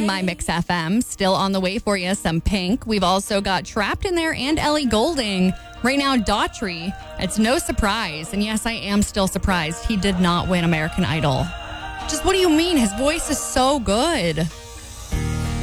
on My Mix FM. Still on the way for you, some Pink. We've also got Trapped in there and Ellie Goulding. Right now, Daughtry. It's no surprise. And yes, I am still surprised he did not win American Idol. Just what do you mean? His voice is so good.